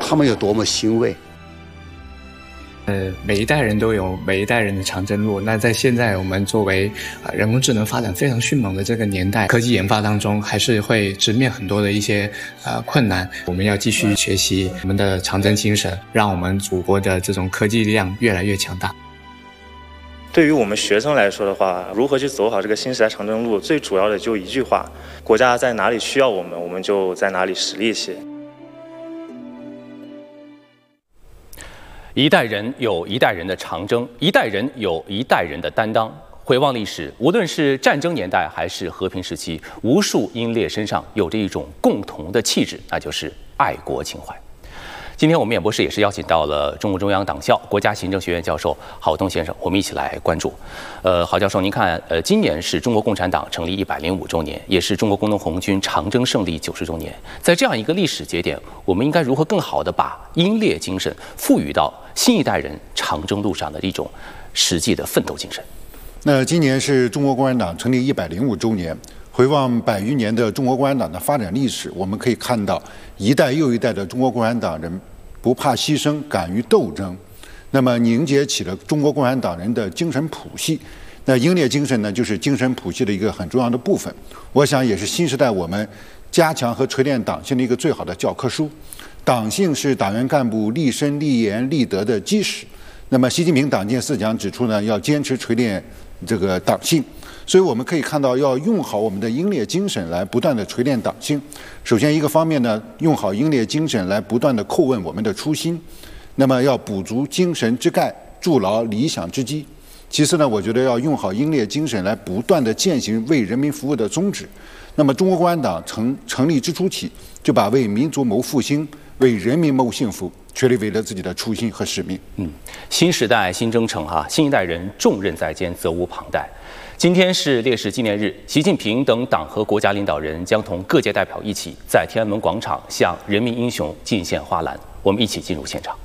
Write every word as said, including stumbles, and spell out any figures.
他们有多么欣慰。 呃，每一代人都有每一代人的长征路。那在现在我们作为啊、呃、人工智能发展非常迅猛的这个年代，科技研发当中还是会直面很多的一些呃困难。我们要继续学习我们的长征精神，让我们祖国的这种科技力量越来越强大。 对于我们学生来说的话，如何去走好这个新时代长征路，最主要的就一句话：国家在哪里需要我们，我们就在哪里使力气。 一代人有一代人的长征，一代人有一代人的担当。回望历史，无论是战争年代还是和平时期，无数英烈身上有着一种共同的气质，那就是爱国情怀。今天我们演播室也是邀请到了中共中央党校国家行政学院教授郝东先生，我们一起来关注。呃，郝教授，您看，呃，今年是中国共产党成立一百零五周年，也是中国工农红军长征胜利九十周年。在这样一个历史节点，我们应该如何更好地把英烈精神赋予到新一代人长征路上的一种实际的奋斗精神？ 那今年是中国共产党成立一百零五周年。回望百余年的中国共产党的发展历史，我们可以看到一代又一代的中国共产党人不怕牺牲，敢于斗争，那么凝结起了中国共产党人的精神谱系。那英烈精神呢，就是精神谱系的一个很重要的部分。我想也是新时代我们加强和锤炼党性的一个最好的教科书。党性是党员干部立身立言立德的基石。那么习近平党建四讲指出呢，要坚持锤炼这个党性。所以我们可以看到，要用好我们的英烈精神来不断的锤炼党性。首先一个方面呢，用好英烈精神来不断的叩问我们的初心，那么要补足精神之钙，筑牢理想之基。其次呢，我觉得要用好英烈精神来不断的践行为人民服务的宗旨。那么中国共产党成成立之初起，就把为民族谋复兴、为人民谋幸福确立为了自己的初心和使命。 嗯，新时代新征程哈，新一代人重任在肩，责无旁贷。今天是烈士纪念日，习近平等党和国家领导人将同各界代表一起在天安门广场向人民英雄敬献花篮。我们一起进入现场。